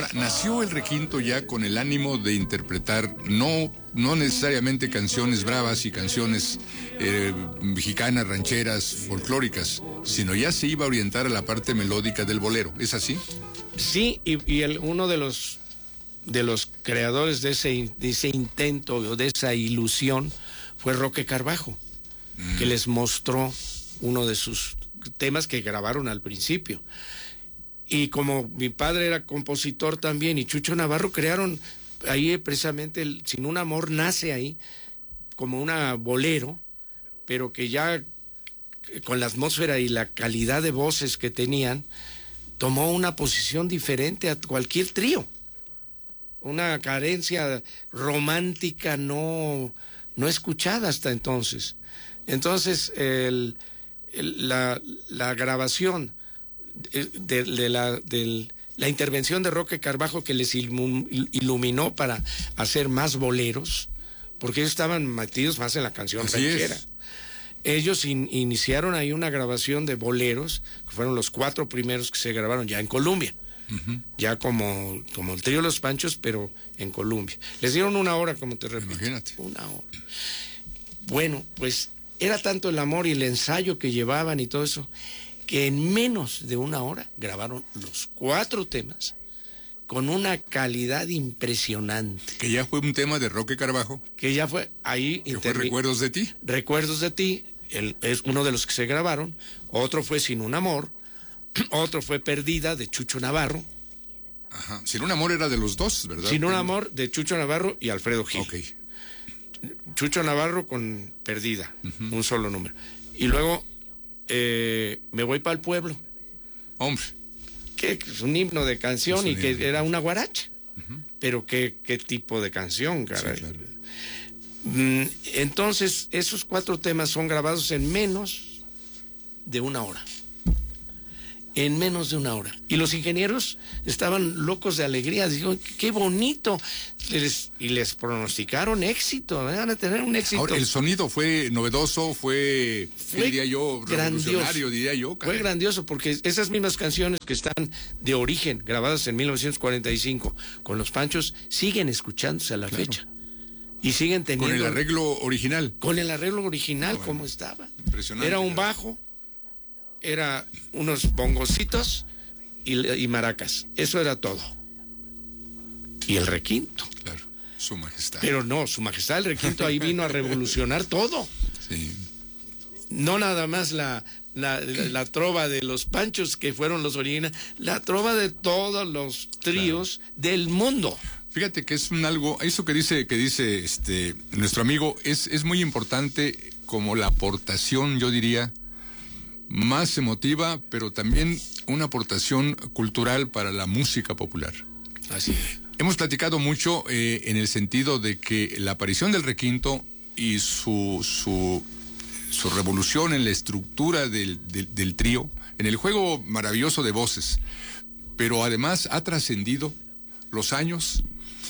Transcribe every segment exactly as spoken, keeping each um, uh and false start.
Ahora, ¿nació el requinto ya con el ánimo de interpretar no, no necesariamente canciones bravas y canciones eh, mexicanas, rancheras, folclóricas, sino ya se iba a orientar a la parte melódica del bolero? ¿Es así? Sí, y, y el, uno de los, de los creadores de ese, de ese intento o de esa ilusión fue Roque Carbajo, mm. que les mostró uno de sus temas que grabaron al principio. Y como mi padre era compositor también y Chucho Navarro, crearon ahí precisamente el Sin un amor, nace ahí como una bolero, pero que ya con la atmósfera y la calidad de voces que tenían, tomó una posición diferente a cualquier trío. Una carencia romántica no, no escuchada hasta entonces. Entonces, el, el, la, la grabación de, de, de, la, de la intervención de Roque Carbajo, que les iluminó para hacer más boleros, porque ellos estaban metidos más en la canción ranchera. Ellos in, iniciaron ahí una grabación de boleros, que fueron los cuatro primeros que se grabaron ya en Colombia. Uh-huh. Ya como, como el trío Los Panchos, pero en Colombia. Les dieron una hora, como te repito. Imagínate. Una hora. Bueno, pues era tanto el amor y el ensayo que llevaban y todo eso, que en menos de una hora grabaron los cuatro temas con una calidad impresionante. Que ya fue un tema de Roque Carbajo. Que ya fue ahí. Que fue Recuerdos de ti. Recuerdos de ti, el, es uno de los que se grabaron. Otro fue Sin un amor. Otro fue Perdida, de Chucho Navarro. Ajá. Sin un amor era de los dos, ¿verdad? Sin un amor, de Chucho Navarro y Alfredo Gil. Ok. Chucho Navarro con Perdida, uh-huh. un solo número. Y luego, eh, Me voy para el pueblo. Hombre. Que es un himno de canción y que era una guaracha. Uh-huh. Pero qué, qué tipo de canción, caray. Sí, claro. Mm, entonces, esos cuatro temas son grabados en menos de una hora. En menos de una hora. Y los ingenieros estaban locos de alegría. Dijeron, qué bonito. Les, y les pronosticaron éxito. Van a tener un éxito. Ahora, el sonido fue novedoso, fue, fue diría yo, revolucionario, diría yo. Caray. Fue grandioso, porque esas mismas canciones que están de origen, grabadas en mil novecientos cuarenta y cinco, con Los Panchos, siguen escuchándose a la claro. fecha. Y siguen teniendo... Con el arreglo original. Con el arreglo original, bueno, como estaba. Impresionante. Era un bajo, era unos bongocitos y, y maracas. Eso era todo. Y el requinto. Claro, Su Majestad. Pero no, Su Majestad, el requinto ahí vino a revolucionar todo. Sí. No nada más la, la, la, la trova de Los Panchos, que fueron los originales, la trova de todos los tríos claro. del mundo. Fíjate que es un algo, eso que dice, que dice este nuestro amigo, es, es muy importante como la aportación, yo diría, más emotiva, pero también una aportación cultural para la música popular. Así es. Hemos platicado mucho eh, en el sentido de que la aparición del requinto y su su, su revolución en la estructura del, del, del trío, en el juego maravilloso de voces, pero además ha trascendido los años.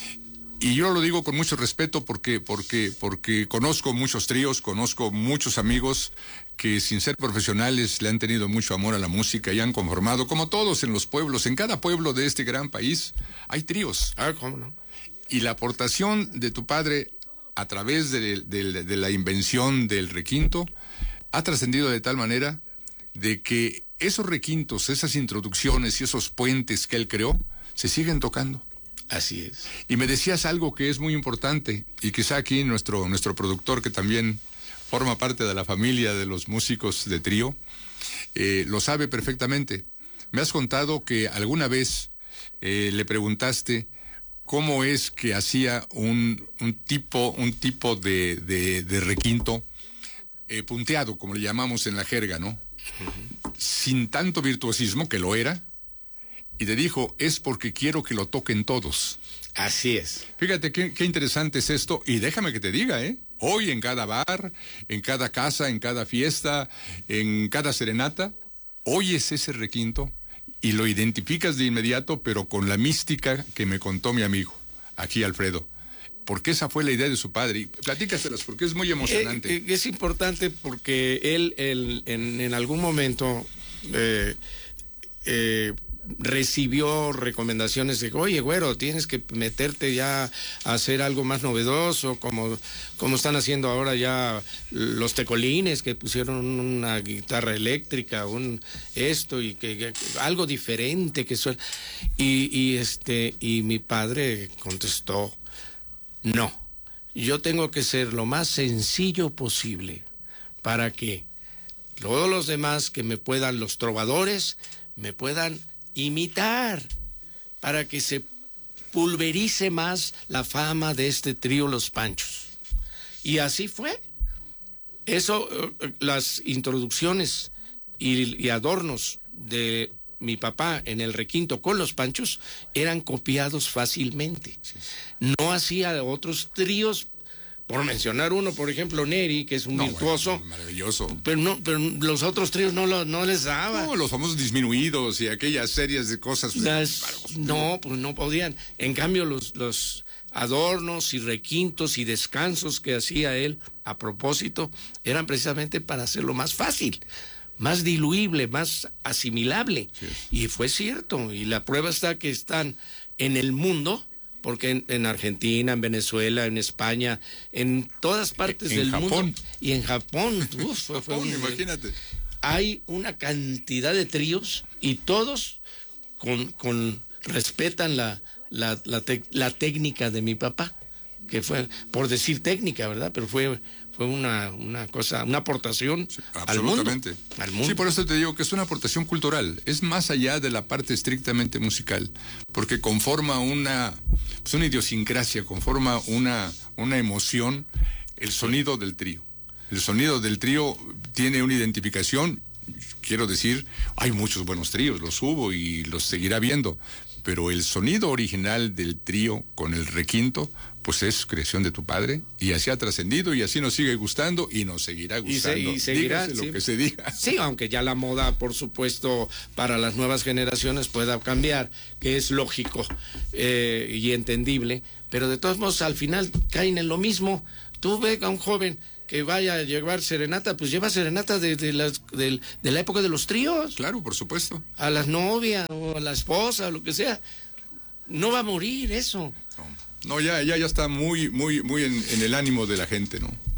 Y yo lo digo con mucho respeto porque, porque, porque conozco muchos tríos, conozco muchos amigos que sin ser profesionales le han tenido mucho amor a la música y han conformado, como todos en los pueblos, en cada pueblo de este gran país hay tríos. Ah, ¿cómo no? Y la aportación de tu padre a través de, de, de la invención del requinto ha trascendido de tal manera de que esos requintos, esas introducciones y esos puentes que él creó, se siguen tocando. Así es. Y me decías algo que es muy importante, y quizá aquí nuestro, nuestro productor, que también forma parte de la familia de los músicos de trío, eh, lo sabe perfectamente. Me has contado que alguna vez eh, le preguntaste cómo es que hacía un, un tipo, un tipo de, de, de requinto eh, punteado, como le llamamos en la jerga, ¿no? Uh-huh. Sin tanto virtuosismo, que lo era. Y te dijo, es porque quiero que lo toquen todos. Así es. Fíjate qué, qué interesante es esto. Y déjame que te diga, ¿eh? Hoy en cada bar, en cada casa, en cada fiesta, en cada serenata, oyes ese requinto y lo identificas de inmediato, pero con la mística que me contó mi amigo, aquí Alfredo. Porque esa fue la idea de su padre. Y platícaselas, porque es muy emocionante. Eh, eh, es importante porque él, él en, en algún momento... Eh, eh, recibió recomendaciones de, oye, güero, tienes que meterte ya a hacer algo más novedoso, como, como están haciendo ahora ya los tecolines, que pusieron una guitarra eléctrica, un esto, y que, que algo diferente que suena. Y, y, este, y mi padre contestó, no, yo tengo que ser lo más sencillo posible para que todos los demás que me puedan, los trovadores, me puedan imitar, para que se pulverice más la fama de este trío Los Panchos. Y así fue. Eso, las introducciones y, y adornos de mi papá en el requinto con Los Panchos eran copiados fácilmente. No hacía otros tríos. Por mencionar uno, por ejemplo, Neri, que es un no, virtuoso. Bueno, maravilloso. Pero no, pero los otros tríos no, lo, no les daba. No, los famosos disminuidos y aquellas series de cosas. Las, no, pues no podían. En cambio, los, los adornos y requintos y descansos que hacía él a propósito eran precisamente para hacerlo más fácil, más diluible, más asimilable. Sí. Y fue cierto. Y la prueba está que están en el mundo. Porque en, en Argentina, en Venezuela, en España, en todas partes en del Japón. mundo. Y en Japón. Uf, fue, Japón, fue un, imagínate. Hay una cantidad de tríos y todos con, con respetan la, la, la, te, la técnica de mi papá. Que fue, por decir técnica, ¿verdad? Pero fue... fue una, una cosa, una aportación sí, al mundo, al mundo. Sí, por eso te digo que es una aportación cultural, es más allá de la parte estrictamente musical, porque conforma una, pues una idiosincrasia, conforma una, una emoción, el sonido del trío. El sonido del trío tiene una identificación, quiero decir, hay muchos buenos tríos, los hubo y los seguirá viendo, pero el sonido original del trío con el requinto, pues es creación de tu padre, y así ha trascendido, y así nos sigue gustando, y nos seguirá gustando. Y, se, y seguirá, Dígase sí. lo que se diga. Sí, aunque ya la moda, por supuesto, para las nuevas generaciones pueda cambiar, que es lógico eh, y entendible, pero de todos modos, al final caen en lo mismo. Tú ve a un joven que vaya a llevar serenata, pues lleva serenata de, de, las, de, de la época de los tríos. Claro, por supuesto. A la novia, o a la esposa, o lo que sea. No va a morir eso. No. No, ya, ya, ya está muy, muy, muy en, en el ánimo de la gente, ¿no?